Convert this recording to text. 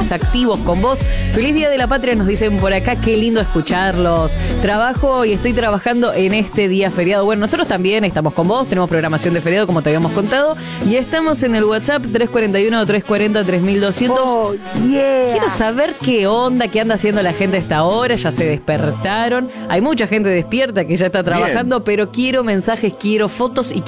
más activos con vos. Feliz Día de la Patria, nos dicen por acá, qué lindo escucharlos. Trabajo y estoy trabajando en este día feriado. Bueno, nosotros también estamos con vos, tenemos programación de feriado como te habíamos contado y estamos en el WhatsApp 341-340-3200. Oh, yeah. Quiero saber qué onda, qué anda haciendo la gente a esta hora, ya se despertaron. Hay mucha gente despierta que ya está trabajando, pero quiero mensajes, quiero fotos y